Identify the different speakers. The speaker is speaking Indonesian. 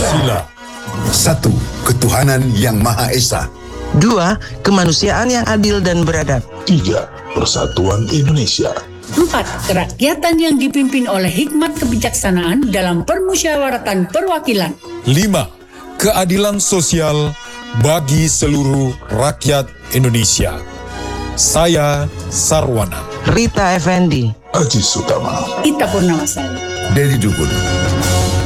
Speaker 1: Pancasila.
Speaker 2: 1. Ketuhanan Yang Maha Esa.
Speaker 3: 2. Kemanusiaan yang adil dan beradab.
Speaker 1: 3. Persatuan Indonesia.
Speaker 4: 4. Kerakyatan yang dipimpin oleh hikmat kebijaksanaan dalam permusyawaratan perwakilan.
Speaker 5: 5. Keadilan sosial bagi seluruh rakyat Indonesia. Saya Sarwana.
Speaker 3: Rita Effendi.
Speaker 1: Aji Sutama.
Speaker 4: Ita Purnamasari.
Speaker 2: Dedi Dukun.